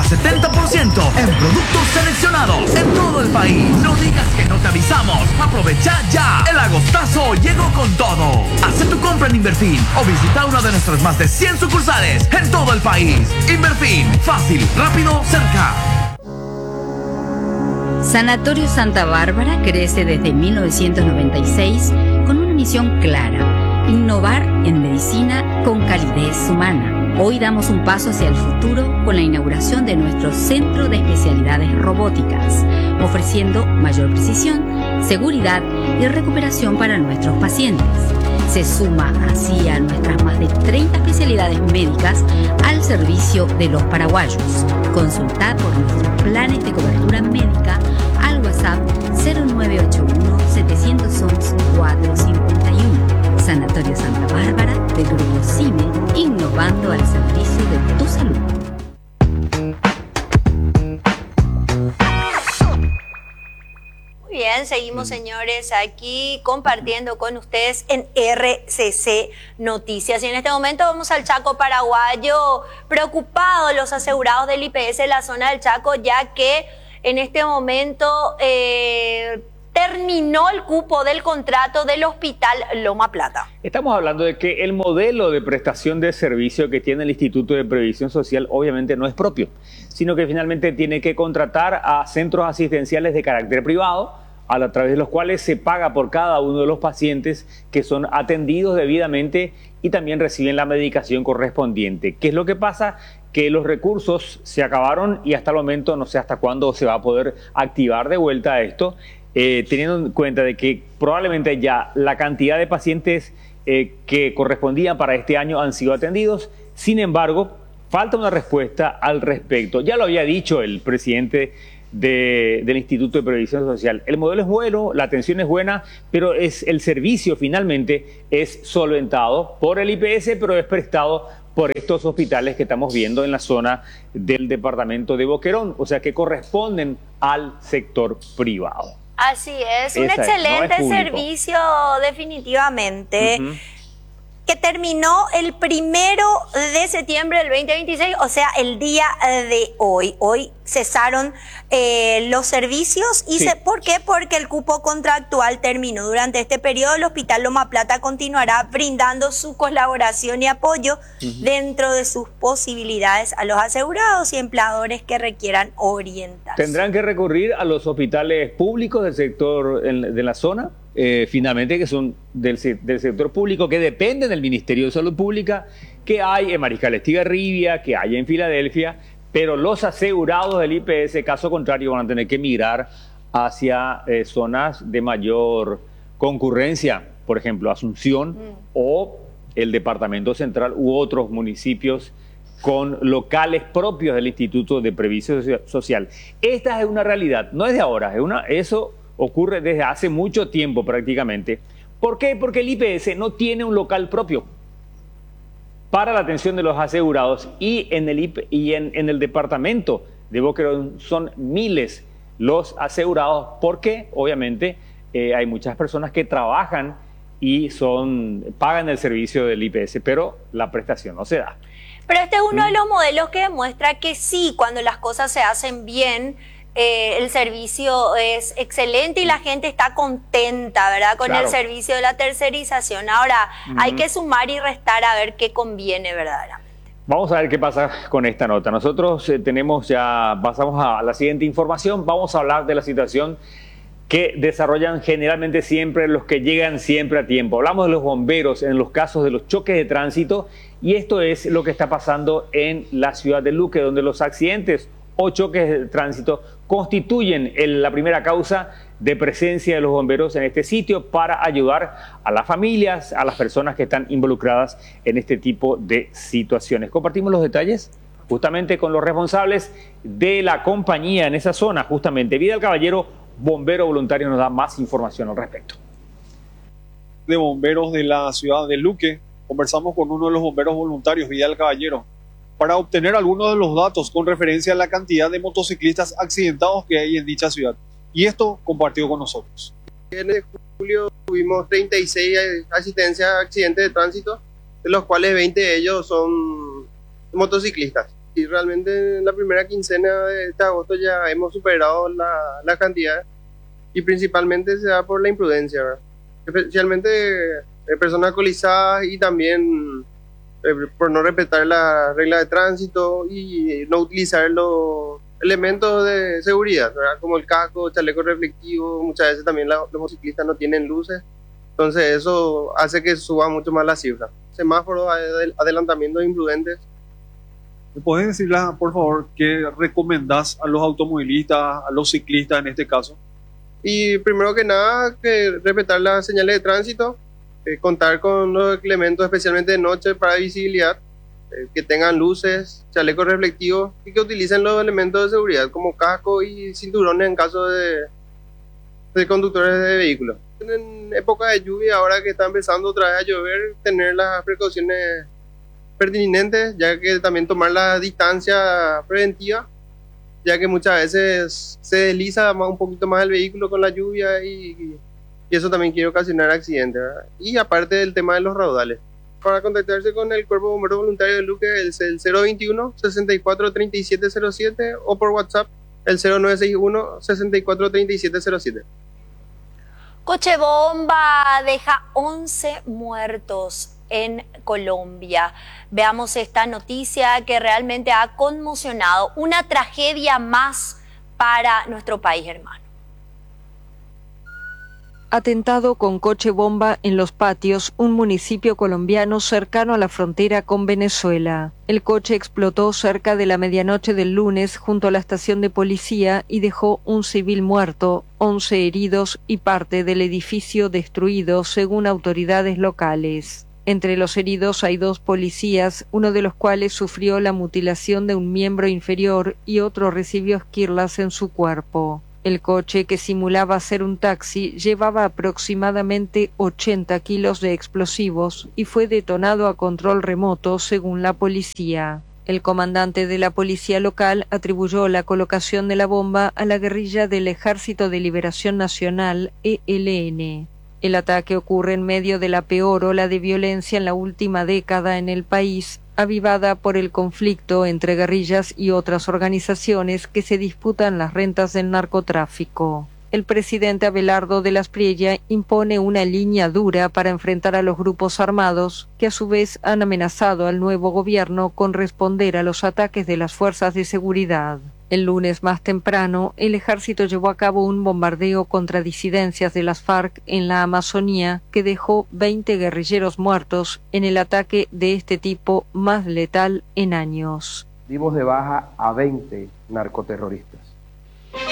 70% en productos seleccionados en todo el país. No digas que no te avisamos. Aprovecha ya. El agostazo llegó con todo. Haz tu compra en Inverfin o visita una de nuestras más de 100 sucursales en todo el país. Inverfin, fácil, rápido, cerca. Sanatorio Santa Bárbara crece desde 1996 con una misión clara: innovar en medicina con calidez humana. Hoy damos un paso hacia el futuro con la inauguración de nuestro Centro de Especialidades Robóticas, ofreciendo mayor precisión, seguridad y recuperación para nuestros pacientes. Se suma así a nuestras más de 30 especialidades médicas al servicio de los paraguayos. Consulta por nuestros planes de cobertura médica al WhatsApp 0981-711-451. Sanatorio Santa Bárbara del Grupo CIME, innovando al servicio de tu salud. Muy bien, seguimos, señores, aquí compartiendo con ustedes en RCC Noticias. Y en este momento vamos al Chaco paraguayo. Preocupados los asegurados del IPS en la zona del Chaco, ya que en este momento terminó el cupo del contrato del Hospital Loma Plata. Estamos hablando de que el modelo de prestación de servicio que tiene el Instituto de Previsión Social obviamente no es propio, sino que finalmente tiene que contratar a centros asistenciales de carácter privado, a través de los cuales se paga por cada uno de los pacientes que son atendidos debidamente y también reciben la medicación correspondiente. ¿Qué es lo que pasa? Que los recursos se acabaron y hasta el momento no sé hasta cuándo se va a poder activar de vuelta esto. Teniendo en cuenta de que probablemente ya la cantidad de pacientes que correspondían para este año han sido atendidos. Sin embargo, falta una respuesta al respecto. Ya lo había dicho el presidente del Instituto de Previsión Social. El modelo es bueno, la atención es buena, pero el servicio finalmente es solventado por el IPS, pero es prestado por estos hospitales que estamos viendo en la zona del departamento de Boquerón, o sea que corresponden al sector privado. Así es, un excelente servicio definitivamente, que terminó el 1 de septiembre del 2026, o sea, el día de hoy. Hoy cesaron los servicios. Y Sí. ¿por qué? Porque el cupo contractual terminó. Durante este periodo, el Hospital Loma Plata continuará brindando su colaboración y apoyo dentro de sus posibilidades a los asegurados y empleadores que requieran orientarse. Tendrán que recurrir a los hospitales públicos del sector de la zona, finalmente, que son del sector público, que dependen del Ministerio de Salud Pública, que hay en Mariscal Estigarribia, que hay en Filadelfia, pero los asegurados del IPS, caso contrario, van a tener que migrar hacia zonas de mayor concurrencia, por ejemplo, Asunción o el Departamento Central u otros municipios con locales propios del Instituto de Previsión Social. Esta es una realidad, no es de ahora, eso ocurre desde hace mucho tiempo prácticamente. ¿Por qué? Porque el IPS no tiene un local propio para la atención de los asegurados, y en el departamento de Boquerón son miles los asegurados, porque obviamente hay muchas personas que trabajan y pagan el servicio del IPS, pero la prestación no se da. Pero este es uno de los modelos que demuestra que sí, cuando las cosas se hacen bien, el servicio es excelente y la gente está contenta, ¿verdad? Con el servicio de la tercerización. Ahora, hay que sumar y restar a ver qué conviene verdaderamente. Vamos a ver qué pasa con esta nota. Nosotros pasamos a la siguiente información. Vamos a hablar de la situación que desarrollan generalmente siempre los que llegan siempre a tiempo. Hablamos de los bomberos en los casos de los choques de tránsito, y esto es lo que está pasando en la ciudad de Luque, donde los accidentes o choques de tránsito constituyen la primera causa de presencia de los bomberos en este sitio para ayudar a las familias, a las personas que están involucradas en este tipo de situaciones. Compartimos los detalles justamente con los responsables de la compañía en esa zona, justamente. Vidal Caballero, bombero voluntario, nos da más información al respecto. De bomberos de la ciudad de Luque, conversamos con uno de los bomberos voluntarios, Vidal Caballero, para obtener algunos de los datos con referencia a la cantidad de motociclistas accidentados que hay en dicha ciudad. Y esto compartido con nosotros. En julio tuvimos 36 asistencias a accidentes de tránsito, de los cuales 20 de ellos son motociclistas. Y realmente en la primera quincena de este agosto ya hemos superado la cantidad y principalmente se da por la imprudencia, ¿verdad? Especialmente personas alcoholizadas y también por no respetar la regla de tránsito y no utilizar los elementos de seguridad, ¿verdad? Como el casco, chaleco reflectivo. Muchas veces también los motociclistas no tienen luces, entonces eso hace que suba mucho más la cifra. Semáforos, adelantamientos imprudentes. ¿Me puedes decir, por favor, qué recomendás a los automovilistas, a los ciclistas en este caso? Y primero que nada, que respetar las señales de tránsito, contar con los elementos especialmente de noche para visibilidad, que tengan luces, chalecos reflectivos y que utilicen los elementos de seguridad como casco y cinturones en caso de conductores de vehículos. En época de lluvia, ahora que está empezando otra vez a llover, tener las precauciones pertinentes, ya que también tomar la distancia preventiva, ya que muchas veces se desliza un poquito más el vehículo con la lluvia y eso también quiere ocasionar accidentes, ¿verdad? Y aparte del tema de los raudales. Para contactarse con el Cuerpo de Bomberos Voluntarios de Luque es el 021 64 37 07 o por WhatsApp el 0961 64 37 07. Coche bomba deja 11 muertos en Colombia. Veamos esta noticia que realmente ha conmocionado. Una tragedia más para nuestro país hermano. Atentado con coche bomba en Los Patios, un municipio colombiano cercano a la frontera con Venezuela. El coche explotó cerca de la medianoche del lunes junto a la estación de policía y dejó un civil muerto, 11 heridos y parte del edificio destruido, según autoridades locales. Entre los heridos hay 2 policías, uno de los cuales sufrió la mutilación de un miembro inferior y otro recibió esquirlas en su cuerpo. El coche, que simulaba ser un taxi, llevaba aproximadamente 80 kilos de explosivos y fue detonado a control remoto, según la policía. El comandante de la policía local atribuyó la colocación de la bomba a la guerrilla del Ejército de Liberación Nacional, ELN. El ataque ocurre en medio de la peor ola de violencia en la última década en el país, avivada por el conflicto entre guerrillas y otras organizaciones que se disputan las rentas del narcotráfico. El presidente Abelardo de las Priella impone una línea dura para enfrentar a los grupos armados, que a su vez han amenazado al nuevo gobierno con responder a los ataques de las fuerzas de seguridad. El lunes más temprano, el ejército llevó a cabo un bombardeo contra disidencias de las FARC en la Amazonía que dejó 20 guerrilleros muertos en el ataque de este tipo más letal en años. Dimos de baja a 20 narcoterroristas.